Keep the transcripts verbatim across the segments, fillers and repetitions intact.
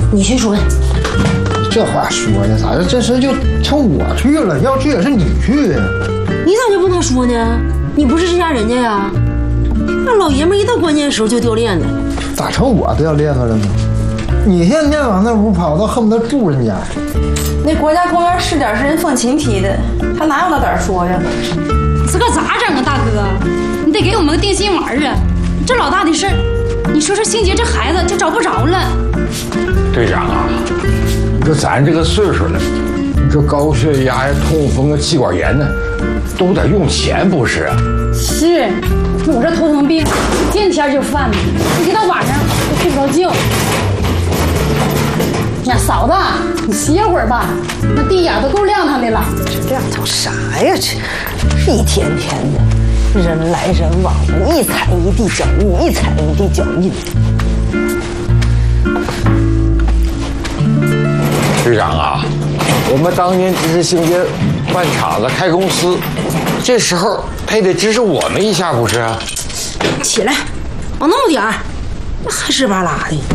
你去说。 这话说的咋的？这事就成我去了，要去也是你去呀。 你咋就不能说呢？你不是这家人家呀？那老爷们一到关键时候就掉链子。 咋成我掉链子了呢？你现在往那屋跑，都恨不得住人家。 那国家公园试点是人凤琴提的，他哪有那胆说呀？ 这可咋整啊，大哥？你得给我们个定心丸啊！这老大的事儿，你说说星杰这孩子就找不着了。 队长啊，你说咱这个岁数了，你说高血压呀、痛风啊、气管炎呢，都得用钱不是啊？ 是，我这头疼病见天就犯，一到晚上就睡不着觉。那嫂子，你歇会儿吧，那地眼都够亮堂的了。 这亮堂啥呀？这一天天的，人来人往，一踩一地脚印，一踩一地脚印。 队长啊，我们当年支持星杰办厂子、开公司，这时候他也得支持我们一下，不是？ 起来，往那么点儿，还湿巴拉的。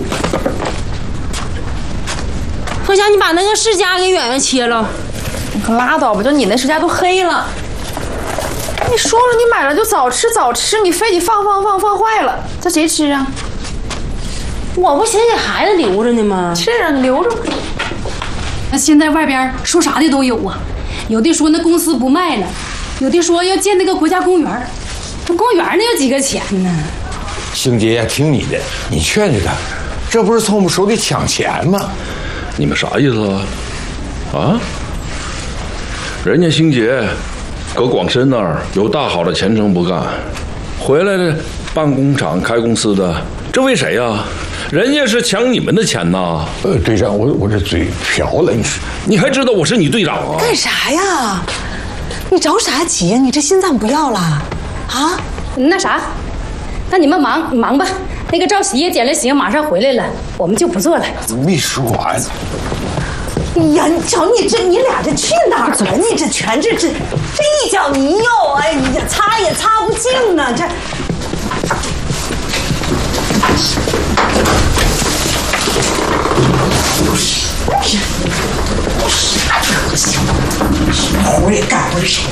回家你把那个世家给远远切了。 你可拉倒吧，就你那世家都黑了。你说了你买了就早吃早吃，你非得放放放放坏了，这谁吃啊？ 我不先给孩子留着呢吗？ 是啊，你留着吧。 那现在外边说啥的都有啊，有的说那公司不卖了，有的说要建那个国家公园，那公园那有几个钱呢？ 星杰呀，听你的，你劝劝他，这不是从我们手里抢钱吗？ 你们啥意思啊？啊？人家星杰搁广深那儿有大好的前程不干，回来的办工厂开公司的，这为谁呀？人家是抢你们的钱呐！ 呃，队长，我我这嘴瓢了，你说你还知道我是你队长啊？ 干啥呀？你着啥急呀？你这心脏不要了啊？ 那啥，那你们忙忙吧。那个赵喜也捡了行，马上回来了，我们就不做了。 没说完。 哎呀，你瞧你这你俩这去哪儿了？你这全这这这一脚一右，哎呀，擦也擦不净呢，这。活也干不成。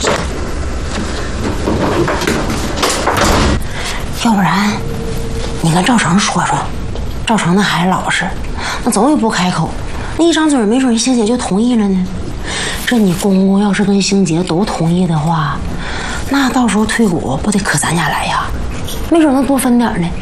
要不然，你跟赵成说说，赵成那孩子老实，那总也不开口，那一张嘴没准星姐就同意了呢。这你公公要是跟星姐都同意的话，那到时候退股不得可咱家来呀？没准能多分点呢。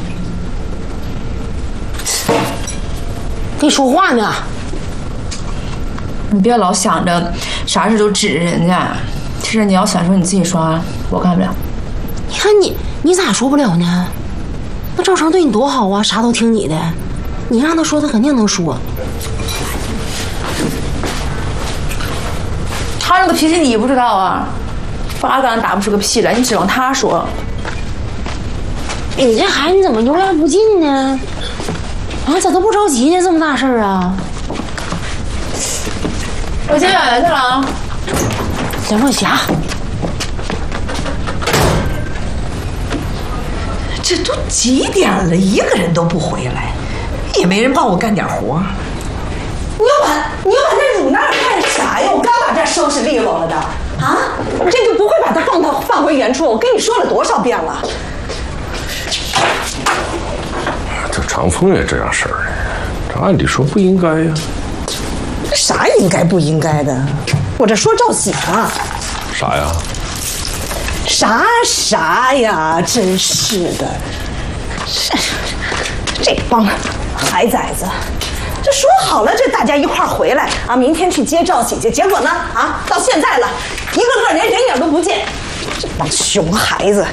跟你说话呢。 你别老想着啥事都指着人家，其实你要想说你自己说，我干不了。 你看你，你咋说不了呢？那赵成对你多好啊，啥都听你的，你让他说，他肯定能说。 他这个脾气你不知道啊，八竿打不出个屁来，你指望他说？ 你这孩子你怎么油盐不进呢？啊，咋都不着急呢？这么大事儿啊！ 我接远远去了啊。 梁若霞， 这都几点了，一个人都不回来，也没人帮我干点活。你要把你要把那乳那儿干啥呀？我刚把这收拾利落了的啊！这就不会把它放到放回原处。我跟你说了多少遍了。 这长风也这样事儿呢，这按理说不应该呀。 啥应该不应该的？我这说赵喜呢。 啥呀？ 啥啥呀！真是的，这这帮孩崽子，这说好了，这大家一块儿回来啊，明天去接赵喜去。结果呢，啊，到现在了，一个个连人影都不见，这帮熊孩子。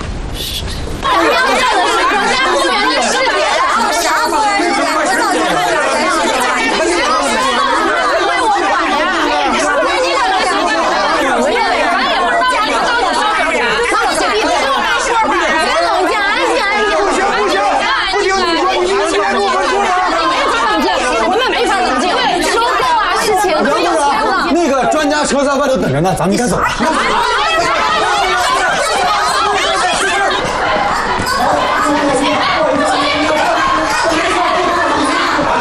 车在外头等着呢，咱们该走了。